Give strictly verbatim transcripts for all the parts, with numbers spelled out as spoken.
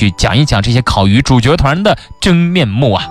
去讲一讲这些烤鱼主角团的真面目啊。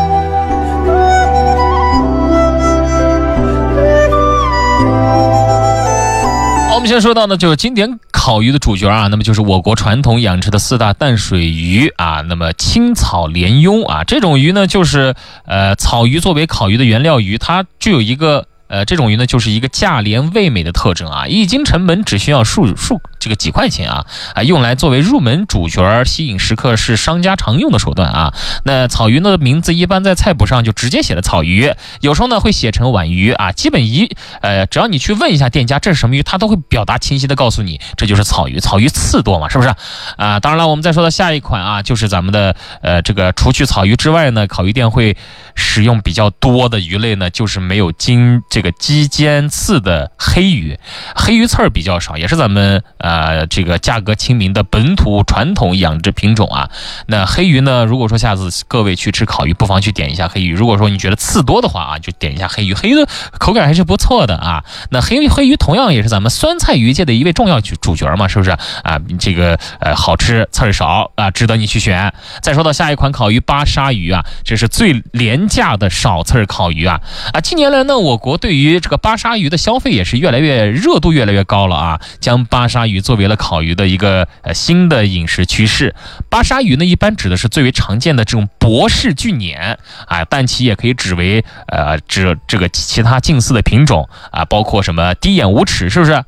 我们先说到呢，就是经典烤鱼的主角啊，那么就是我国传统养殖的四大淡水鱼啊，那么青草鲢鳙啊，这种鱼呢，就是呃草鱼作为烤鱼的原料鱼，它具有一个呃这种鱼呢，就是一个价廉味美的特征啊，一斤成本只需要数数这个几块钱啊啊，用来作为入门主角，吸引食客是商家常用的手段啊。那草鱼呢名字一般在菜谱上就直接写了草鱼，有时候呢会写成皖鱼啊，基本一呃只要你去问一下店家这是什么鱼，他都会表达清晰的告诉你这就是草鱼。草鱼刺多嘛，是不是啊？当然了，我们再说到下一款啊，就是咱们的呃这个除去草鱼之外呢，烤鱼店会使用比较多的鱼类呢，就是没有经这个鸡尖刺的黑鱼，黑鱼刺儿比较少，也是咱们呃这个价格亲民的本土传统养殖品种啊。那黑鱼呢，如果说下次各位去吃烤鱼，不妨去点一下黑鱼。如果说你觉得刺多的话啊，就点一下黑鱼，黑鱼的口感还是不错的啊。那黑鱼黑鱼同样也是咱们酸菜鱼界的一位重要主角嘛，是不是啊？这个呃好吃刺儿少啊，值得你去选。再说到下一款烤鱼巴沙鱼啊，这是最廉价的少刺儿烤鱼啊啊！近年来呢，我国对于这个巴沙鱼的消费也是越来越热度越来越高了啊，将巴沙鱼作为了烤鱼的一个呃新的饮食趋势。巴沙鱼呢，一般指的是最为常见的这种博氏巨鲶啊，但其也可以指为呃指这个其他近似的品种啊，包括什么低眼无齿，是不是？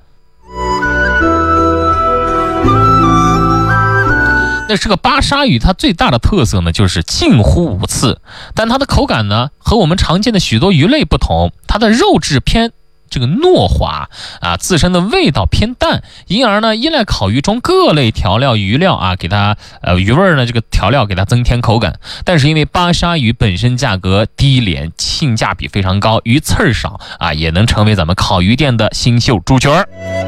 那这个巴沙鱼它最大的特色呢，就是近乎无刺，但它的口感呢和我们常见的许多鱼类不同，它的肉质偏这个糯滑啊，自身的味道偏淡，因而呢依赖烤鱼中各类调料鱼料啊，给它呃鱼味呢这个调料给它增添口感。但是因为巴沙鱼本身价格低廉，性价比非常高，鱼刺儿少啊，也能成为咱们烤鱼店的新秀主角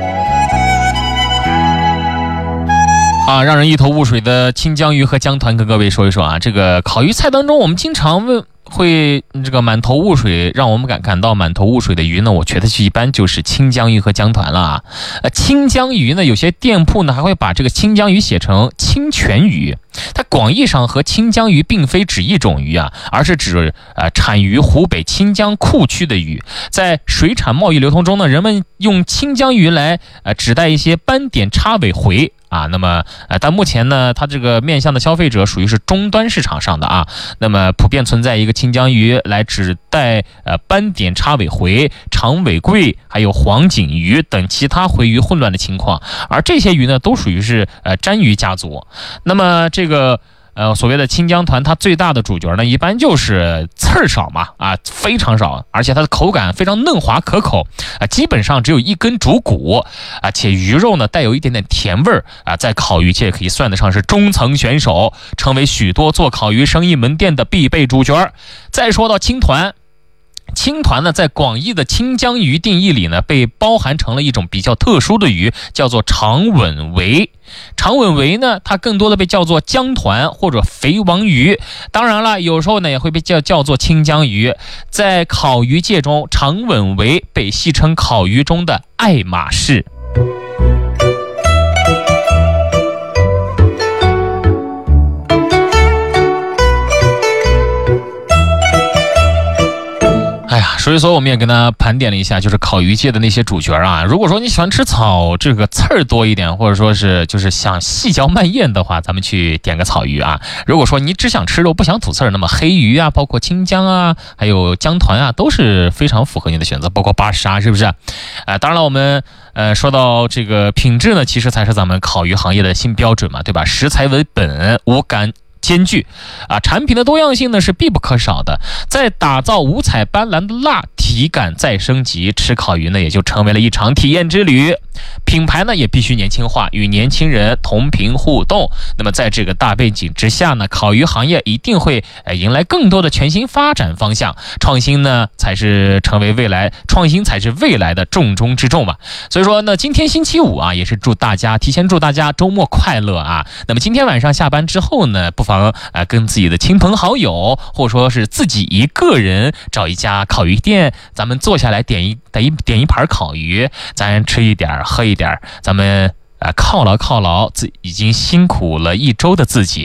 啊，让人一头雾水的清江鱼和江团跟各位说一说啊，这个烤鱼菜当中我们经常问会这个满头雾水，让我们感感到满头雾水的鱼呢，我觉得是一般就是清江鱼和江团了啊。呃，清江鱼呢，有些店铺呢还会把这个清江鱼写成清泉鱼，它广义上和清江鱼并非指一种鱼啊，而是指呃产于湖北清江库区的鱼。在水产贸易流通中呢，人们用清江鱼来呃指代一些斑点叉尾回。啊，那么呃，但目前呢，它这个面向的消费者属于是终端市场上的啊，那么普遍存在一个清江鱼来指代呃斑点叉尾回、长尾桂还有黄锦鱼等其他回鱼混乱的情况，而这些鱼呢，都属于是呃鲇鱼家族。那么这个。呃，所谓的清江团，它最大的主角呢，一般就是刺儿少嘛，啊，非常少，而且它的口感非常嫩滑可口，啊，基本上只有一根主骨，啊，且鱼肉呢带有一点点甜味儿，啊，在烤鱼界可以算得上是中层选手，成为许多做烤鱼生意门店的必备主角。再说到青团。青团呢，在广义的清江鱼定义里呢，被包含成了一种比较特殊的鱼，叫做长吻尾。长吻尾呢，它更多的被叫做江团或者肥王鱼。当然了，有时候呢也会被叫叫做清江鱼。在烤鱼界中，长吻尾被戏称烤鱼中的爱马仕。哎呀，所以说我们也跟大家盘点了一下，就是烤鱼界的那些主角啊。如果说你喜欢吃草，这个刺儿多一点，或者说是就是想细嚼慢咽的话，咱们去点个草鱼啊。如果说你只想吃肉不想吐刺儿，那么黑鱼啊，包括清江啊，还有江团啊，都是非常符合你的选择，包括巴沙，是不是？呃，当然了，我们呃说到这个品质呢，其实才是咱们烤鱼行业的新标准嘛，对吧？食材为本，无干兼具啊，产品的多样性呢是必不可少的。在打造五彩斑斓的辣体感再升级，吃烤鱼呢也就成为了一场体验之旅。品牌呢也必须年轻化，与年轻人同频互动。那么在这个大背景之下呢，烤鱼行业一定会呃迎来更多的全新发展方向。创新呢才是成为未来，创新才是未来的重中之重嘛。所以说呢，今天星期五啊，也是祝大家提前祝大家周末快乐啊。那么今天晚上下班之后呢，不妨呃跟自己的亲朋好友，或者说是自己一个人找一家烤鱼店，咱们坐下来点一点一点一盘烤鱼，咱吃一点喝一点，咱们呃犒劳犒劳自已经辛苦了一周的自己。